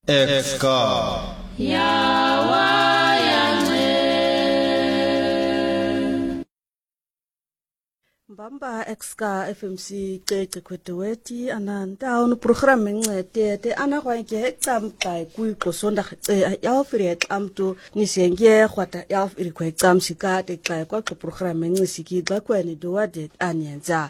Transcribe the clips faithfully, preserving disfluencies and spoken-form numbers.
Exka Yawa yange Mbamba Exka F M C Cece Kweteweti ananta onu program ngcete te ana kwake ecampa kuiqosonda ce yawfiri ecamtu nisenge khwata yawfiri kwecamsika te xa kwaxo program ngcisiki xa kweni dowade anyenza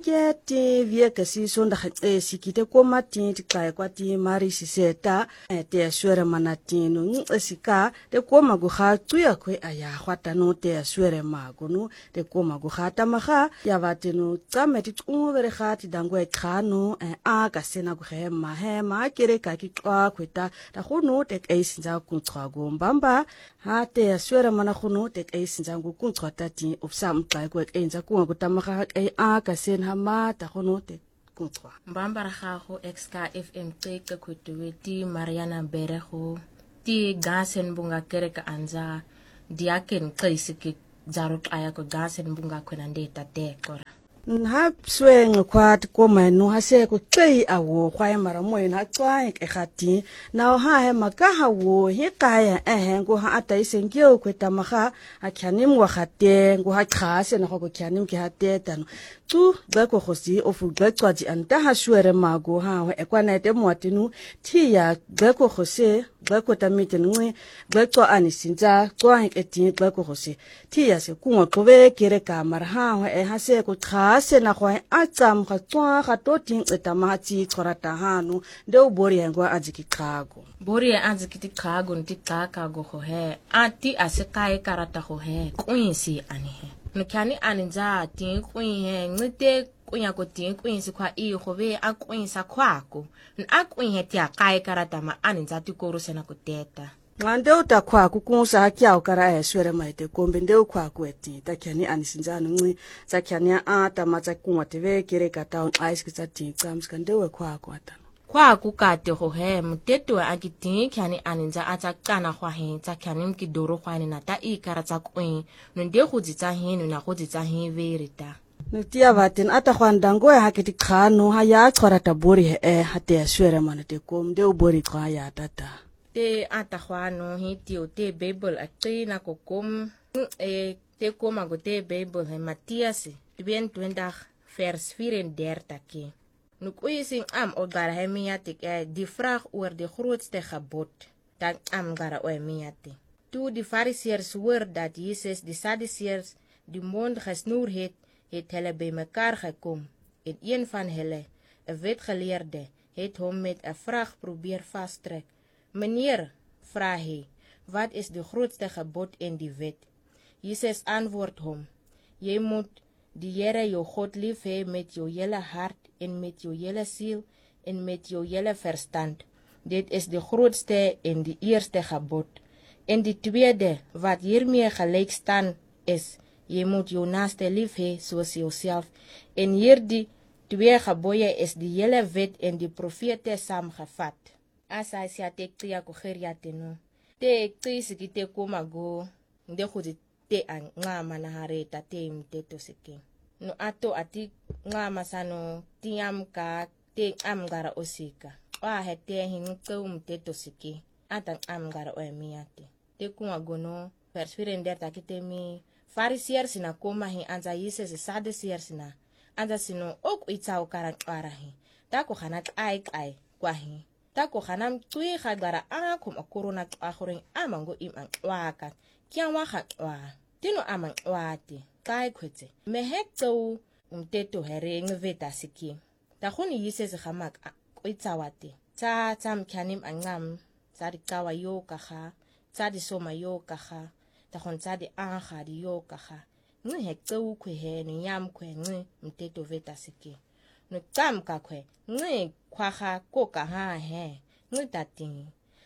ngcete vieke si sonda ce sikite komati te xa kwati mari siseta te swere manatino ngcisika te koma go ga tsuya kwe aya khwata no te swere magonu te koma go ga tamaga ya bateno tsame ti tsungwere ga ti dangwe khano a ka sena go hema hema kere ka ki twa kweta ta gono te ka isinza ku tswa go mbamba ha te swere mana gono te ka isinza go ku tswa tati ofsam ka go enza ku go tamaga a ka sena ma ta gono te ku tswa mbamba ra gago Exka F M Cece Kweteweti Mariana Berego ti gasen bunga kereka anza diaken xisiki zaro xaya ko gasen bunga khona ndeta tekora ha sweng kwat ko manu ha se ko tsei awo khwa mara moyena ha tswa ke khati na ha he maka ha wo he kaya eh ngo ha ata isenge o kweta maga a khanim wa khate ngo ha khase na go khanim ke ha tetano tu ba ko khosi o fu ba tswa di anta ha shwere mago ha e kwana te mwatinu thi ya ba ko khose ba ko tamite nngwe ba tswa ani sinza tswa ke ti ba ko khose thi ya se ku ngo tlobe kere ka mara ha e ha se ko khase na go a tsam ga tswa ga to ting eta ma tsi tsorata hanu nde o bori ngo a jiki khago bori a jiki khago nti kaka go ho he ati asekae karata ho he kwinsi ani he nokani aninza tin kwin he ngite kunya ko tin kwin si kwa i go be a kwinsa khwako n a kwin he ti akae karata ma aninza ti korusena ko teta ngande uta kwa kukunsa hakia ukara e swere maite kombe nde ukwa kweti takiani anisinzano ngwi takiani ata matsa kunwa teve kere ka town ice kitsa ti tsamska nde we kwa kwata kwa kukate ho he mteto akitin kyani aninza ata kana kwa he takiani mkidoro kwa ni na ta ikara tsa kwin no nde go ditsa hinu na go ditsa hin verita nutia batin ata khwanda ngoe hakiti khano ha ya tshwara tabori he e hate swere manate kom nde ubori kwa ya tata te atahuano hiti o te Bible akina kokom e te koma go te Bible he Matthias tweeëntwintig vers vierendertig ke nu kuising am o gara he miate ke die vraag oor die grootste gebod dan am gara o miate toe die fariseërs hoor dat Jesus die Sadduseërs die mond gesnoer het het hulle by mekaar gekom en een van hulle 'n wetgeleerde het hom met 'n vraag probeer vastrek. Meneer, vra hy, wat is die grootste gebod in die wet? Jesus antwoord hom, jy moet die Here jou God lief hê met jou hele hart en met jou hele siel en met jou hele verstand. Dit is die grootste en die eerste gebod. En die tweede, wat hiermee gelyk staan, is, jy moet jou naaste lief hê soos jouself. En hierdie twee gebooie is die hele wet en die profete saamgevat. Asa si ate tia ko geria teno te tisi ki te koma go nde khudi te an ngama na hareta te mteto sike no ato ati ngama sano tiam ka te am gara osika wa hete hin te mteto sike ata am gara o miate te kuma gono persvirender ta kite mi farisier sina koma hi anza Jesus Sadduseer sina anza sino ok itsa o kara kwara hi ta ko khanat ai ai kwa hi tako khanam tui khagara a kum akorona akhoring amango im an waka kyanwa khatwa tino amang wati kai khwetse mehekto umteto here ngveta siki ta khuni yise se khamak koitsawati tsa tsam khanim angam tsari kawa yo kaha tsadi soma yo kaha ta khon tsadi a khadi yo kaha ngi hekto khwe he ni yam khwe ngi umteto veta siki no kam ka khwe ngi khwaga koka ha he ngi tating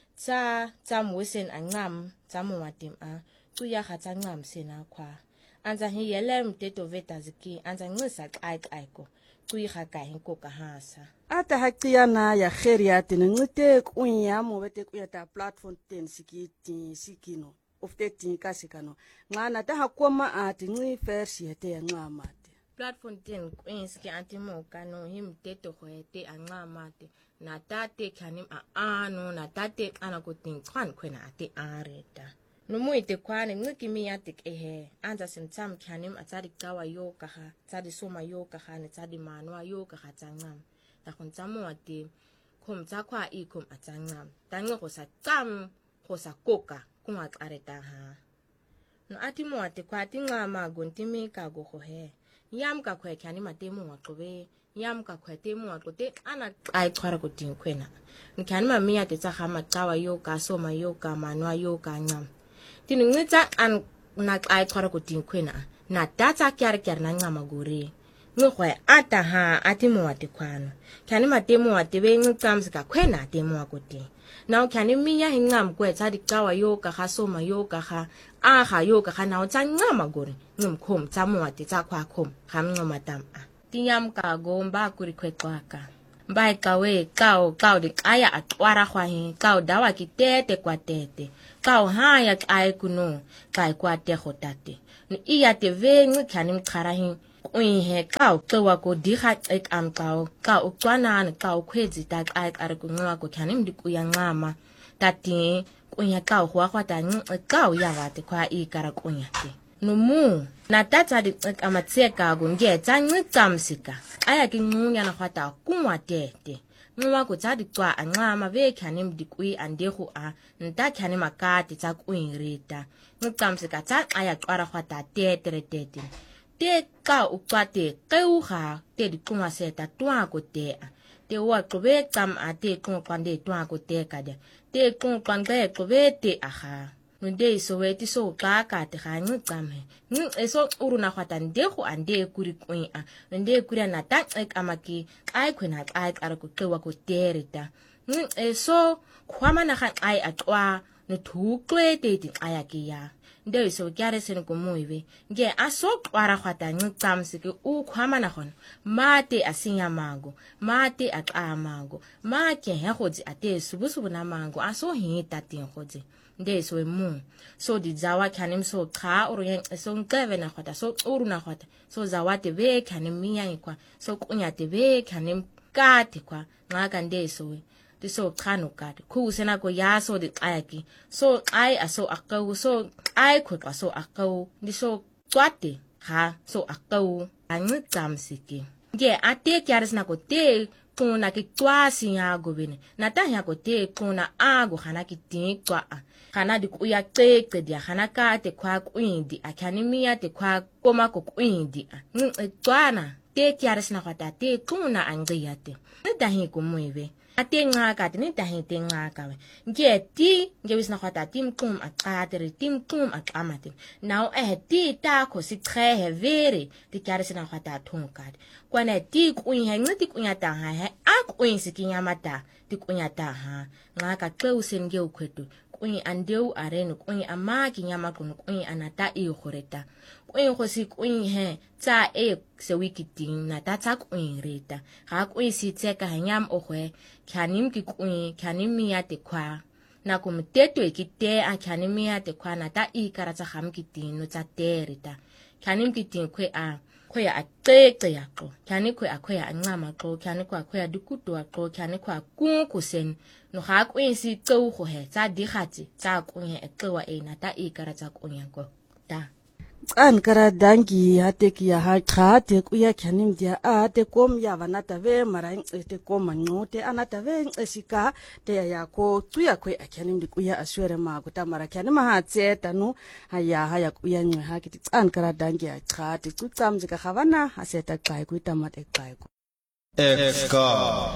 tsa tsam wisen angam tsamu watim a tuya kha tsangam sena khwa anza hi yele mteto veta ziki anza ngi sa kai kai ko tuyi kha ka hin koka hasa ata hakiana ya kheria tin ngite kunya mo bete kuya ta platform ten sikiti sikino of te tin kasikano ngana ta hakoma ati ngi versi hete ngama platform ten kwins ki antimo kanu him teto khoete anqamate na tate khanim a anu na tate ana ko tin khan khwena ate areta numuite kwane ngikimi yatik ehe anza simtsam khanim atsari kawa yo kaha tsadi soma yo kaha ne tsadi manwa yo kaha tsangam ta khontsamo ate khom tsakwa ikhom atsangam tango go sa tsam go sa koka kunga areta ha no atimo ate kwati ngama gontimi ka go ho he yam ka khwe khani matemo wa qobe yam ka khwe temo wa qote ana ai tshwara go tin khwena nkhani mami ya te tsa ga maqawa yo ka soma yo ka manwa yo ka ngam tinungitsa an na ai tshwara go tin khwena na datsa kyar kyar na ngama gore ngwe ata ha atimo wa te khwana khani matemo wa te be ngitsamse ka khwena temo wa gote now khani miya hingam kwe tsa dikawa yo ka ga soma yo ka ga a ga yo ka ga now tsa ngama gore ngumkhom tsa mo ate tsa khwa khom ga mngoma tam a tinyam ka go mba kuri khwexwaka mba kawe kao kao de aya atwara khwa hi kao dawa ki tete kwa tete kao ha ya ai kuno kai kwa te khotate ni iya te ve ngi khani mkhara hi ui he kao twa ko diga ek am kao kao tswana ne kao khwezi ta ai are ku ngwa ko khani mdi ku ya ngama tati kunya kao khwa khwa ta ngi kao ya va te kwa i kara kunya te no mu na tata di amatseka go nge tsa ngi tsamsika aya ki ngunya na khwata kunwa tete ngwa ko tsa di twa angama ve khani mdi ku i ande go a nta khani makati tsa ku irita ngi tsamsika tsa aya kwara khwata tete tete te ka ukwate keuha te di kunwa seta twa ko te te wa qobe tsam a te kun kwande twa ko te ka de te kun kwande qobe te aha nde so weti so ka ka te ga ngi tsame ngi eso uruna khwata nde go ande kuri kuin a nde kuri na ta ek amaki ai khwena ai ara ko kewa ko terita ngi eso khwama na ga ai atwa ne thukwe te ti aya ki ya nde so kyare sen ko muive nge aso kwara khwata ngi tsamse ke u khwama na gon mate asinya mango mate aka mango ma ke he godzi ate subusubu na mango aso hita tin godzi nde so mu so di zawa khanim so kha uru yen so ngeve na khwata so uru na khwata so zawa te be khanim miya ikwa so kunya te be khanim ka te kwa ngaka nde so di so khano ka ku sena ko ya so di ayaki so ai aso akau so ai khotwa so akau di so twate ha so akau angi tsamsiki nge ate kyares na ko te kuna ki twasi ya gobene na ta ya ko te kuna ago khana ki tikwa khana di ku ya teke dia khana ka te kwa kwindi akhanimia te kwa koma ko kwindi a twana te kyares na kwata te kuna angiyate ntahi ko muive ate ngaka te ntahi te ngaka we nge ti nge wisna kwata tim kum akatere tim kum akamate now eh ti ta ko si tre vere te kyares na kwata thonka kwana ti ku ihe ngati kunya ta ha he ak uinsi kinyamata ti kunya ta ha ngaka xeusen nge ukhwetu kuyi andeu arenu kuyi amaki nyama kuno kuyi anata i khoreta kuyi khosi kuyi he tsa e se wikiting na ta tsa kuyi reta ga kuyi si tseka hanyam ohwe khanim ki kuyi khanim ya te kwa na ko mteto ekite a khanim ya te kwa na ta i kara tsa kham kiting no tsa terita khanim kiting kwe a kwe a tete ya ko khani kwe a kwe a ngama ko khani kwa kwe a dikuto a ko khani kwa ku kusen no ga ku insi tsou go he tsa digatsi tsa kunya e tsewa e na ta e kara tsa kunya ko ta an kara dangi hate ki ya ha khate ku ya khanim dia a te kom ya vana ta ve mara te kom ngote ana ta ve esika te ya ko tu ya kwe a khanim di ku ya aswere ma ku ta mara khanim ha tse tanu ha ya ha ya ku ya ngwe ha ki tsan kara dangi ya khate ku tsam zika khavana ha seta kai ku ta mate kai ku F K